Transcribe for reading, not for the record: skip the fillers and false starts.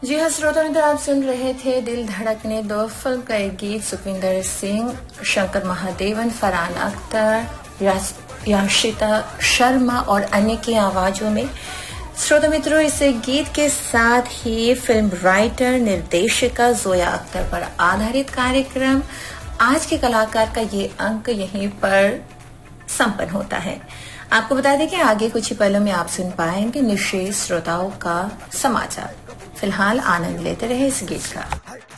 जी हाँ श्रोता मित्र, आप सुन रहे थे दिल धड़कने दो फिल्म का एक गीत सुखविंदर सिंह, शंकर महादेवन, फरहान अख्तर, याशिता शर्मा और अन्य की आवाजों में। श्रोता मित्रों, इस गीत के साथ ही फिल्म राइटर निर्देशिका जोया अख्तर पर आधारित कार्यक्रम आज के कलाकार का ये अंक यहीं पर संपन्न होता है। आपको बता दें कि आगे कुछ ही पलों में आप सुन पाएंगे निश्चित श्रोताओं का समाचार। फिलहाल आनंद लेते रहे इस गीत का।